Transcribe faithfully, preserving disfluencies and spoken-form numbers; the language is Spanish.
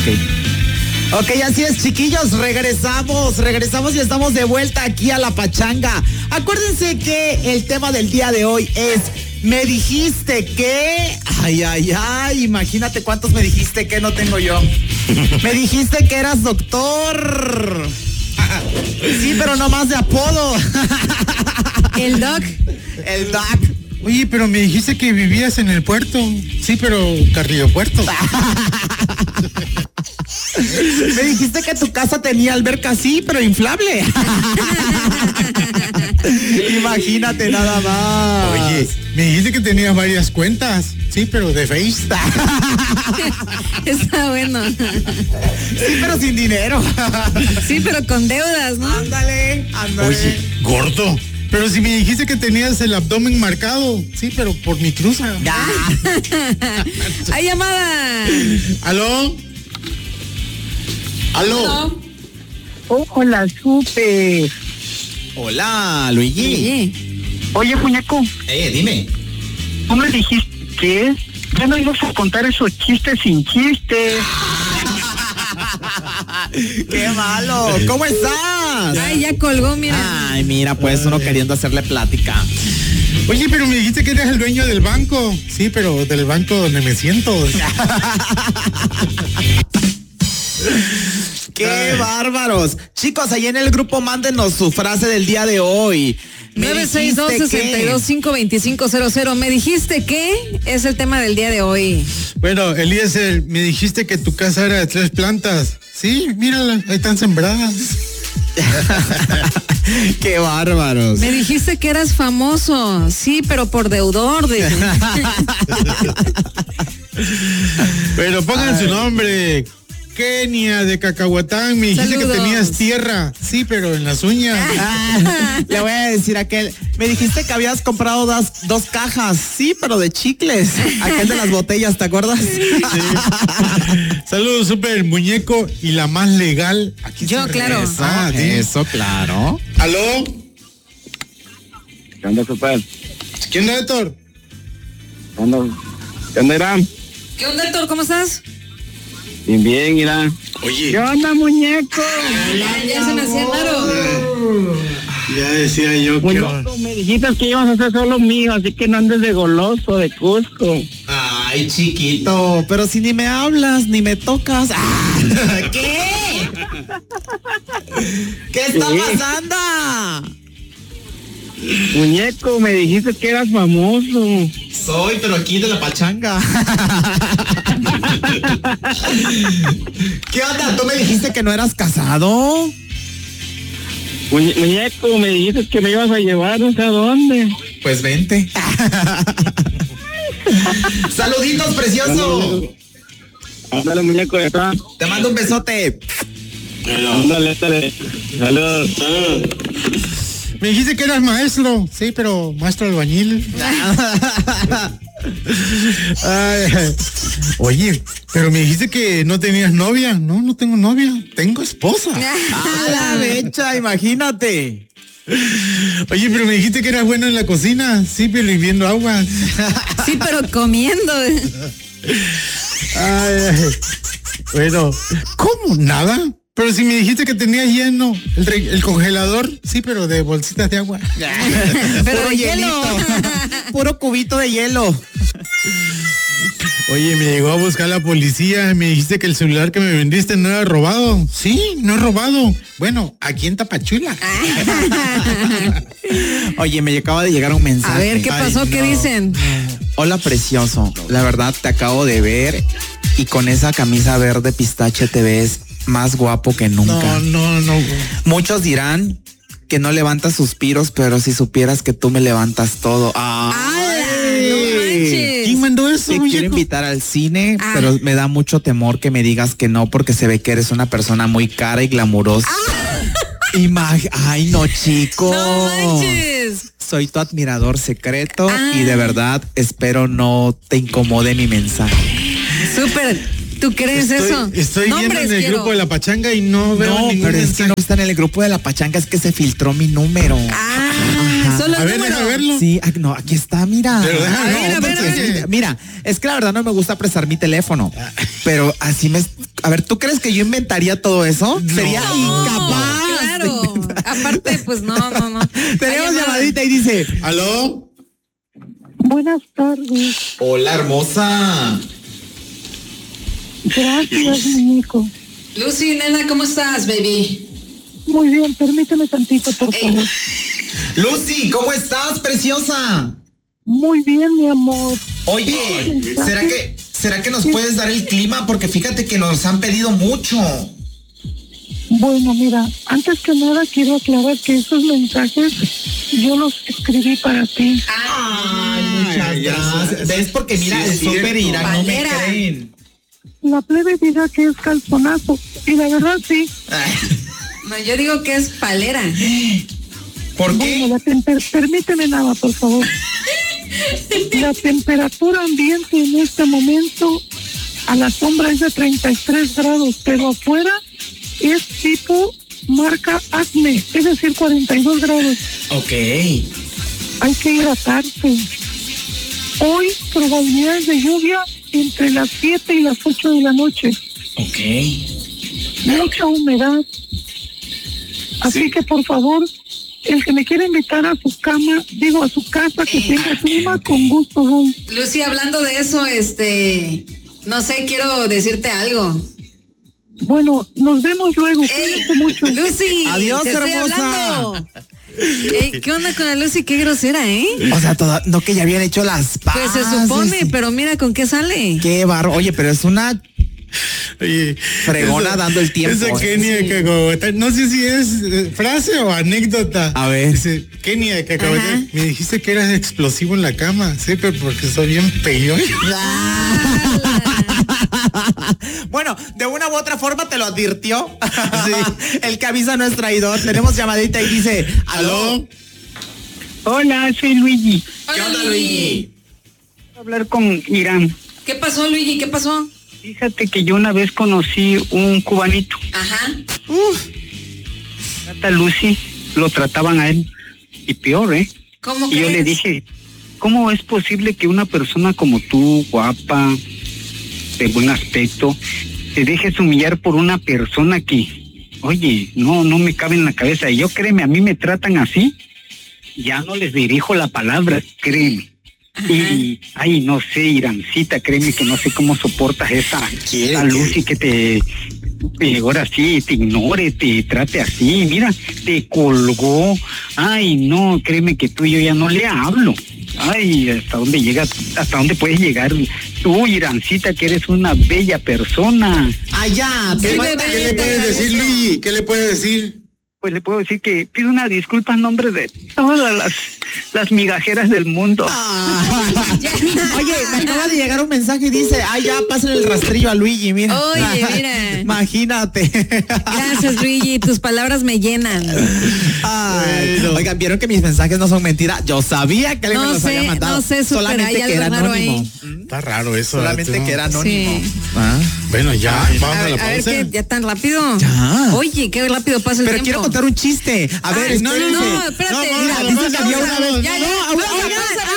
ok. Ok, así es, chiquillos, regresamos, regresamos y estamos de vuelta aquí a La Pachanga. Acuérdense que el tema del día de hoy es, me dijiste que, ay, ay, ay, imagínate cuántos me dijiste que no tengo yo. Me dijiste que eras doctor. Sí, pero no más de apodo. El doc. El doc. Oye, pero me dijiste que vivías en el puerto. Sí, pero Carrillo Puerto. Me dijiste que tu casa tenía alberca, sí, pero inflable. Imagínate nada más. Oye, me dijiste que tenías varias cuentas. Sí, pero de Face. Está bueno. Sí, pero sin dinero. Sí, pero con deudas, ¿no? Ándale, ándale. Oye, gordo. Pero si me dijiste que tenías el abdomen marcado. Sí, pero por mi cruza. ¡Hay llamada! ¿Aló? ¿Aló? Oh, hola, súper. Hola, Luigi. Oye, Oye, muñeco, Eh, dime. ¿tú me dijiste qué? Ya no ibas a contar esos chistes sin chistes. ¡Qué malo! ¿Cómo estás? ay, ya colgó, mira. Ay, mira, pues uno queriendo hacerle plática. Oye, pero me dijiste que eres el dueño del banco. Sí, pero del banco donde me siento. ¡Qué bárbaros! Chicos, ahí en el grupo mándenos su frase del día de hoy. nueve seis dos, seis dos cinco, dos cinco cero cero. ¿Me dijiste qué? Es el tema del día de hoy. Bueno, Eliezer, me dijiste que tu casa era de tres plantas. Sí, mírala, ahí están sembradas. ¡Qué bárbaros! Me dijiste que eras famoso. Sí, pero por deudor. De... Pero pongan su nombre. Kenia de Cacahuatán, me dijiste Saludos. que tenías tierra. Sí, pero en las uñas. Ah, le voy a decir a aquel, me dijiste que habías comprado dos, dos cajas, sí, pero de chicles. Aquel de las botellas, ¿te acuerdas? Sí. Saludos, súper muñeco y la más legal. Aquí Yo, se claro. regresa. Ah, Sí. eso, claro. ¿Aló? ¿Qué onda, súper? ¿Quién es Héctor? ¿Qué onda? ¿Qué onda, Irán? ¿Qué onda, Héctor? ¿Cómo estás? Bien, bien, Irán. Oye. ¿Qué onda, muñeco? Ya se me hacía raro. Ya decía yo que... Muñeco, me dijiste que ibas a ser solo mío, así que no andes de goloso, de Cusco. Ay, chiquito, pero si ni me hablas, ni me tocas. Ah, ¿qué? ¿Qué está ¿Qué? pasando? Muñeco, me dijiste que eras famoso. Soy, pero aquí de la pachanga. ¿Qué onda? ¿Tú me dijiste que no eras casado? Muñe- muñeco, me dijiste que me ibas a llevar, no sé a dónde. Pues vente. Saluditos, precioso. Ándale, muñeco, de acá. Te mando un besote. Ándale, ándale. Saludos. Me dijiste que eras maestro. Sí, pero maestro albañil. Ay, ay. Oye, pero me dijiste que no tenías novia. No, no tengo novia. Tengo esposa. A la mecha, imagínate. Oye, pero me dijiste que eras bueno en la cocina. Sí, pero hirviendo agua. Sí, pero comiendo. Ay, ay. Bueno, ¿cómo? ¿Nada? Pero si me dijiste que tenías lleno el, re- el congelador, sí, pero de bolsitas de agua. Pero Puro de hielo. hielito. Puro cubito de hielo. Oye, me llegó a buscar la policía. Me dijiste que el celular que me vendiste no era robado. Sí, no es robado. Bueno, aquí en Tapachula. Oye, me acaba de llegar un mensaje. A ver, ¿qué pasó? Ay, ¿Qué no. dicen? Hola, precioso. La verdad, te acabo de ver y con esa camisa verde pistache te ves más guapo que nunca. No, no, no. Muchos dirán que no levantas suspiros, pero si supieras que tú me levantas todo. ¡Ay! ¡Hala! ¡No manches! ¿Quién mandó eso, Te quiero muñeco? invitar al cine, Ah. pero me da mucho temor que me digas que no, porque se ve que eres una persona muy cara y glamurosa. Imag- Ay, no, chico. ¡No manches! Soy tu admirador secreto Ah. y de verdad espero no te incomode mi mensaje. Súper. ¿Tú crees Estoy, eso? estoy viendo Nombres en el quiero. grupo de la pachanga y no veo No, ningún pero es que mensaje. no está en el grupo de la pachanga, es que se filtró mi número. Ah, Ajá. Solo A el ver, número. deja verlo. Sí, aquí- no, aquí está, mira. Pero deja- A ver, a ver, a ver. Mira, es que la verdad no me gusta prestar mi teléfono, pero así me... A ver, ¿tú crees que yo inventaría todo eso? Sería incapaz. Claro. Aparte, pues no, no, no. Tenemos Ay, llamadita y dice, ¿Aló? Buenas tardes. hola, hermosa. Gracias, muñeco. Lucy, nena, ¿cómo estás, baby? Muy bien, permíteme tantito, por favor. Lucy, ¿cómo estás, preciosa? Muy bien, mi amor. Oye, ¿será que, ¿será que nos puedes dar el clima? Porque fíjate que nos han pedido mucho. Bueno, mira, antes que nada quiero aclarar que esos mensajes yo los escribí para ti. Ay, muchas Ay, ya gracias. sé. ¿Ves? Porque mira, Sí, el es súper cierto. irá, no me Palera. creen. La plebe dirá que es calzonazo. Y la verdad sí. No, yo digo que es palera. ¿Por Bueno, qué? la temper- permíteme nada, por favor. La temperatura ambiente en este momento a la sombra es de treinta y tres grados, pero afuera es tipo marca Acme, es decir, cuarenta y dos grados. Ok. Hay que hidratarse. Hoy probabilidades de lluvia entre las siete y las ocho de la noche. Ok. Mucha humedad. Así que por favor, el que me quiera invitar a su cama, digo a su casa que tenga clima, con gusto voy. Lucy, hablando de eso, este, no sé, quiero decirte algo. Bueno, nos vemos luego. Ey, Cuídense mucho. Lucy, Adiós, te estoy hermosa. hablando. Ey, ¿qué onda con la Lucy? Qué grosera, ¿eh? O sea, toda, no que ya habían hecho las paces. Pues se supone, pero mira con qué sale. Qué barro. Oye, pero es una Oye, fregona esa- dando el tiempo. Esa Kenia de cacahuete, no sé si es eh, frase o anécdota. A ver. Dice, Kenia de cacahuete, Ajá. me dijiste que eras explosivo en la cama. Sí, pero porque soy bien peyo. Bueno, de una u otra forma te lo advirtió. El que avisa no es traidor. Tenemos llamadita y dice, ¿aló? Hola, soy Luigi. ¿Qué onda, Luigi? Voy a hablar con Irán. ¿Qué pasó, Luigi? ¿Qué pasó? Fíjate que yo una vez conocí un cubanito. Ajá. Trata Lucy, lo trataban a él. Y peor, ¿eh? ¿Cómo Y yo crees? le dije, ¿cómo es posible que una persona como tú, guapa, de buen aspecto, te dejes humillar por una persona que, oye, no, no me cabe en la cabeza? Y yo, créeme, a mí me tratan así, ya no les dirijo la palabra, créeme. Ajá. Y, ay, no sé, Irancita, créeme que no sé cómo soportas esa, esa Lucy que te, eh, ahora sí, te ignore, te trate así, mira, te colgó. Ay, no, créeme que tú y yo ya no le hablo. Ay, hasta dónde llega, hasta dónde puedes llegar tú, Irancita, que eres una bella persona. Allá, Sí, te bebé. manda- ¿Qué le puedes decir, Luigi? ¿Qué le puedes decir? Pues le puedo decir que pido una disculpa en nombre de todas las, las migajeras del mundo. Ah. Oye, me acaba de llegar un mensaje y dice, ay, ya, pasen el rastrillo a Luigi, mira. Oye, mira. Imagínate. Gracias, Luigi. Tus palabras me llenan. Ay, Bueno. oigan, ¿vieron que mis mensajes no son mentira? Yo sabía que alguien No me los sé, había mandado. no sé, súper, solamente hay que era algo raro anónimo. ahí. Está raro eso. Solamente ¿verdad? que era anónimo. Sí. Ah. Bueno, ya, Ay, vamos A a, ver, la a ver pausa. qué, ya tan rápido. Ya. Oye, qué rápido pasa el Pero tiempo. quiero contar un chiste. A ver, Ay, no, no, espérense. no, espérate. No, Mira, vamos, dicen vamos, que había vamos, una vez. Ya, ya, No, pausa, oigan, pausa,